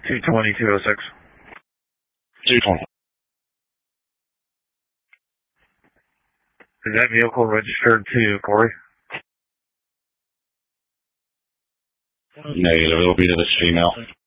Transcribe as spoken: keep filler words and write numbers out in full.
two twenty, two oh six. two twenty. Is that vehicle registered to Corey? Negative. It'll be to this female.